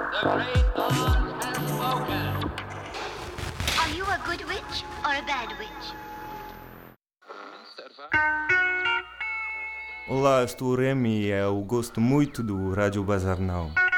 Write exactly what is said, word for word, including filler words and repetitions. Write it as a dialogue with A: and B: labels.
A: The great Oz has spoken.
B: Are you a good witch or a bad witch?
C: Olá, estou o Remy e eu gosto muito do Rádio Bazar Now.